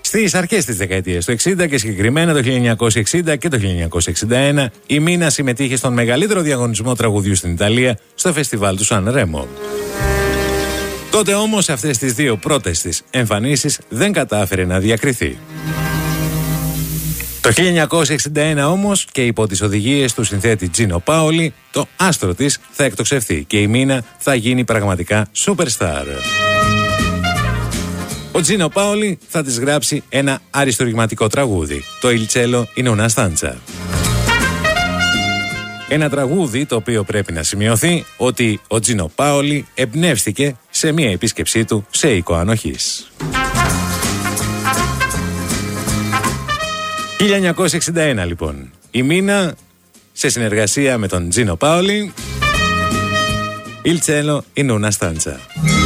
Στις αρχές της δεκαετίας του 60 και συγκεκριμένα το 1960 και το 1961, η Μίνα συμμετείχε στον μεγαλύτερο διαγωνισμό τραγουδιού στην Ιταλία, στο φεστιβάλ του Σαν Ρέμο. Τότε όμως σε αυτές τις δύο πρώτες της εμφανίσεις δεν κατάφερε να διακριθεί. Το 1961 όμως και υπό τις οδηγίες του συνθέτη Τζίνο Πάολι, το άστρο της θα εκτοξευθεί και η Μίνα θα γίνει πραγματικά superstar. Ο Τζίνο Πάολι θα της γράψει ένα αριστουργηματικό τραγούδι, το Il cielo in una stanza. Ένα τραγούδι το οποίο πρέπει να σημειωθεί ότι ο Τζίνο Πάολι εμπνεύστηκε σε μία επίσκεψή του σε οίκο ανοχής. 1961 λοιπόν, η Μίνα σε συνεργασία με τον Τζίνο Πάολι, Il cielo in una stanza.